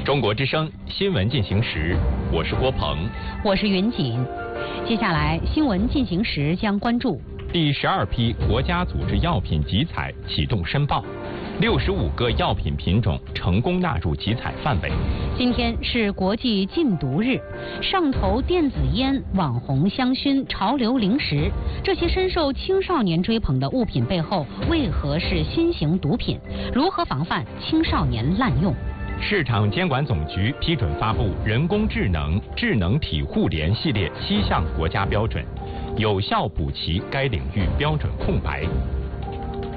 中国之声新闻进行时，我是郭鹏， 我是云锦。接下来新闻进行时将关注第12批国家组织药品集采启动申报，65个药品品种成功纳入集采范围。 今天是国际禁毒日，上头电子烟、网红香薰、潮流零食，这些深受青少年追捧的物品背后，为何是新型毒品？如何防范青少年滥用？ 市场监管总局批准发布人工智能智能体互联系列7项国家标准，有效补齐该领域标准空白。